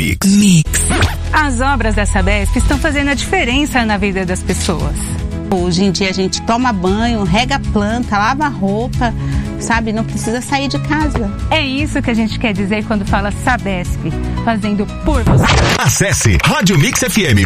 Mix. As obras da Sabesp estão fazendo a diferença na vida das pessoas. Hoje em dia a gente toma banho, rega a planta, lava a roupa, sabe? Não precisa sair de casa. É isso que a gente quer dizer quando fala Sabesp, fazendo por você. Acesse radiomixfm.com.br